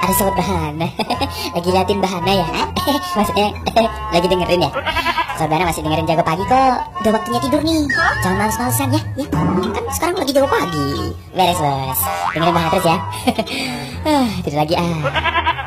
Halo sobat Bahana. Lagi liatin Bahana ya? Maksudnya lagi dengerin ya? Sobat Bahana masih dengerin Jago Pagi kok. Udah waktunya tidur nih. Jangan males-malesan ya. Kan sekarang lagi Jago Pagi. Beres bos. Dengerin Bahana terus ya. Tidur lagi ah.